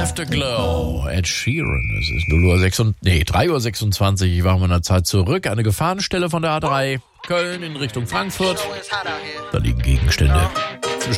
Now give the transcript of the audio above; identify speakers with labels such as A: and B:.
A: Afterglow, Ed Sheeran. Es ist 3:26 Uhr. Ich war in meiner Zeit zurück. Eine Gefahrenstelle von der A3. Köln in Richtung Frankfurt. Da liegen Gegenstände.